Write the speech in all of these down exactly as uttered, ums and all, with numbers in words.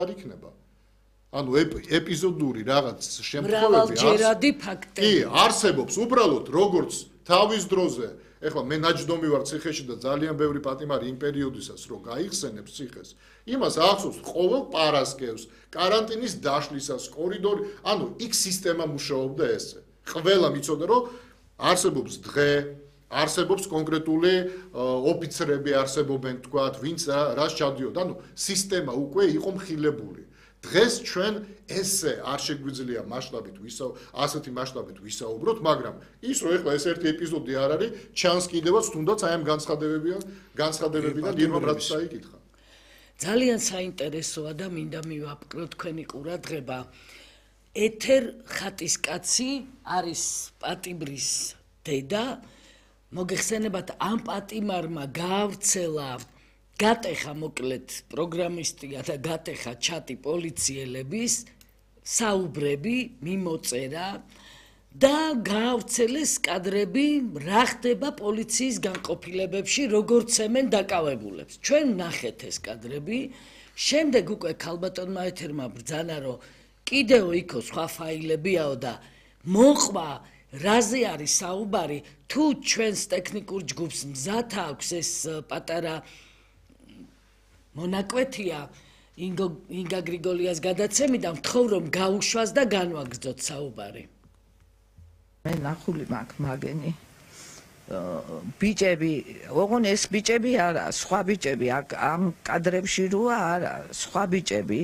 არ იქნება. ანუ ეპიზოდური რაღაც შემთხვევები მრავალჯერადი ფაქტები. კი, არსებობს უბრალოდ როგორც თავის დროზე, ეხლა მე ნაჯდომი ვარ ციხეში და ძალიან ბევრი პატიმარი იმ პერიოდისას რო გაიხსენებს ციხეს, იმას ახსოვს ყოველ პარასკევს, კარანტინის დაშლისას, კორიდორი, ანუ იქ სისტემა მუშაობდა ესე. ყველა მიცოდა რომ არსებობს დღე, არსებობს კონკრეტული ოფიცრები არსებობენ თქვათ, ვინც რას ჩადიოდა, ანუ სისტემა უკვე იყო მხილებული. დღეს ჩვენ ესე არ შეგვიძლია მასშტაბით ვისაუბროთ, ასეთი მასშტაბით ვისაუბროთ, მაგრამ ის რომ ეხლა ეს ერთი ეპიზოდი არ არის, ჩანს კიდევაც თუნდაც აი ამ განცხადებებიდან, განცხადებებიდან ირმამ რაც საიკითხა. ძალიან საინტერესოა და მინდა მივაპყრო თქვენი ყურადღება. ეთერ ხატისკაცი არის პატიმრის დედა. მოგეხსენებათ, ამ პატიმარმა გაავრცელა გატეხა მოკლედ პროგრამისტია და გატეხა ჩატი პოლიციელების საუბრები, მიმოწერა და გაავრცელეს კადრები, რა ხდება პოლიციის განყოფილებებში, როგორ ცემენ დაკავებულებს. ჩვენ ვნახეთ ეს კადრები, შემდეგ უკვე ქალბატონმა ეთერმა ბრძანა, რომ კიდევ იქო სხვა ფაილებიაო და მოყვა რაზე არის საუბარი, თუ ჩვენს ტექნიკურ ჯგუფს მზად აქვს ეს პატარა მონაკვეთია ინგა გრიგოლიას გადაცემიდან, ვთხოვ რომ გაუშვას და განვაგრძოთ საუბარი. მე ნახული მაქვს მაგენი ბიჭები, ოღონ ეს ბიჭები არა, სხვა ბიჭები, ამ კადრებში როა არა, სხვა ბიჭები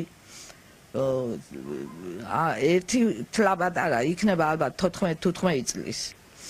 ერთი თლაბად არა, იქნება ალბათ თოთხმეტ წლის.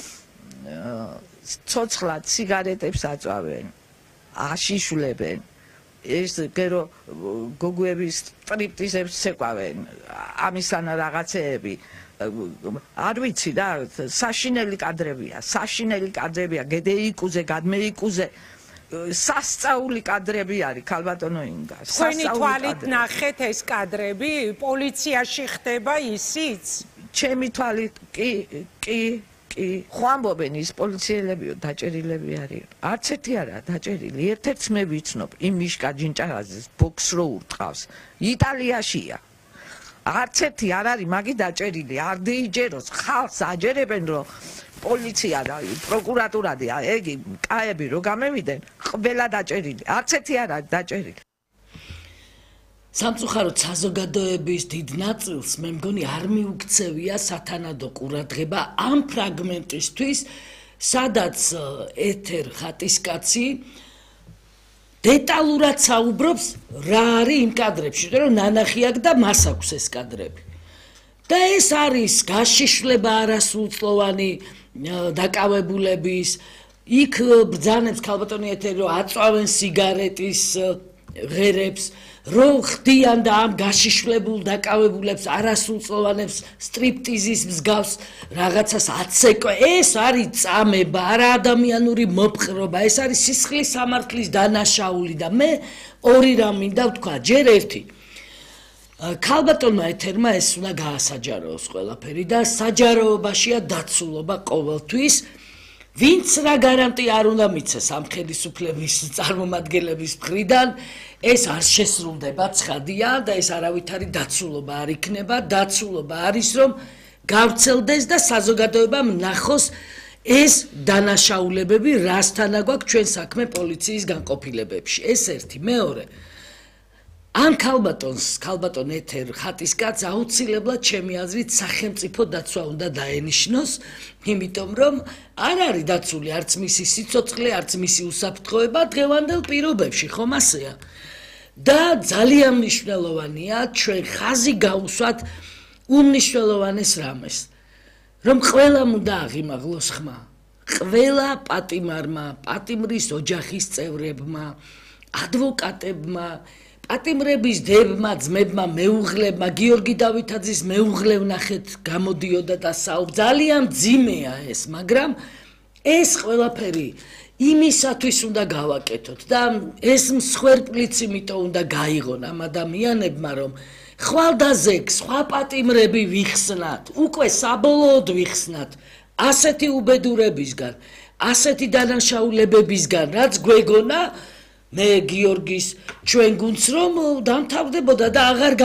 ცოცხლად სიგარეტებს აწვავენ, აშიშვლებენ. ეს გერო გოგუების სტრიპტიზებს ცეკვავენ, ამისგან რაღაცეები. არ ვიცი რა, საშინელი კადრებია, საშინელი კადრებია, გედეიკუზე, გადმეიკუზე. სასწაული კადრები არის ქალბატონო ინგა. თქვენი თვალით ნახეთ ეს კადრები, პოლიციაში ხდება ისიც? ჩემი თვალით კი, კი, კი. ხო ამბობენ ის პოლიციელებიო დაჭერილები არის. არც ერთი არაა დაჭერილი, ერთ-ერთს მე ვიცნობ, იმ მიშკა ჯინჭარაძეს ბოქს რო ურტყავს. იტალიაშია. არც ერთი არ არის მაგი დაჭერილი, არ დაიჯეროს, ხალხს აჯერებენ რომ პოლიცია და პროკურატურა და ეგი კაები რო გამევიდნენ, ყველა დაჭერილი, არც ერთი არ არის დაჭერილი. სამწუხაროდ საზოგადოების დიდ ნაწილს მე მგონი არ მიუქცევია სათანადო ყურადღება ამ ფრაგმენტისთვის, სადაც ეთერ ხატისკაცი დეტალურად საუბრობს რა არის იმ კადრებში, რომ ნანახი აქვს და მას აქვს ეს კადრები. და ეს არის გაშიშვლება არასრულწლოვანი დაკავებულების, იქ ბრძანებს ქალბატონი ეთერი რომ აწვავენ სიგარეტის ღერებს, რომ ხდიან და ამ გაშიშვლებულ დაკავებულებს არასრულწლოვანებს სტრიპტიზის მსგავს რაღაცას აცეკვე. ეს არის წამება, არა ადამიანური მოპყრობა, ეს არის სისხლის სამართლის დანაშაული და მე ორი რამ მინდა ვთქვა, ჯერ ერთი. ქალბატონმა ეთერმა ეს უნდა გაასაჯაროოს ყველაფერი და საჯაროებაშია დაცულობა ყოველთვის. ვინც რა გარანტია არ უნდა მიცეს ამ ხელისუფლების წარმომადგენლების მხრიდან, ეს არ შესრულდება, ცხადია და ეს არავითარი დაცულობა არ იქნება. დაცულობა არის რომ გავრცელდეს და საზოგადოებამ ნახოს ეს დანაშაულებები, რასთან აგვაქვს ჩვენ საქმე პოლიციის განყოფილებებში. ეს ერთი. მეორე, ამ ქალბატონს, ქალბატონ ეთერ ხატისკაცს აუცილებლად ჩემი აზრით სახელმწიფო დაცვა უნდა დაენიშნოს, იმიტომ რომ არ არის დაცული არც მისი სიცოცხლე, არც მისი უსაფრთხოება დღევანდელ პირობებში, ხომ ასეა? და ძალიან მნიშვნელოვანია ჩვენ ხაზი გაუსვათ უმნიშვნელოვანეს რამეს, რომ ყველამ უნდა აღიმაღლოს ხმა. ყველა პატიმარმა, პატიმრის ოჯახის წევრებმა, ადვოკატებმა, პატიმრების დებმა, ძმებმა, მეუღლებმა, გიორგი დავითაძის მეუღლე ვნახეთ გამოდიოდა და საუბრ, ძალიან მძიმეა ეს, მაგრამ ეს ყველაფერი იმისათვის უნდა გავაკეთოთ და ეს მსხვერპლიც იმიტომ უნდა გაიღონ ამ ადამიანებმა, რომ ხვალდაზეგ სხვა პატიმრები ვიხსნათ, უკვე საბოლოოდ ვიხსნათ ასეთი უბედურებისგან, ასეთი დანაშაულებებისგან, რაც გვეგონა მე გიორგის ჩვენ გუნდს რომ დამთავრდებოდა და აღარ